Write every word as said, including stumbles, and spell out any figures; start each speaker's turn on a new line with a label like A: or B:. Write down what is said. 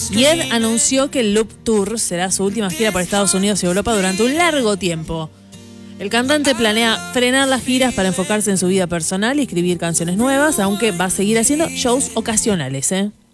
A: Y Ed anunció que el Loop Tour será su última gira por Estados Unidos y Europa durante un largo tiempo. El cantante planea frenar las giras para enfocarse en su vida personal y escribir canciones nuevas, aunque va a seguir haciendo shows ocasionales, ¿eh?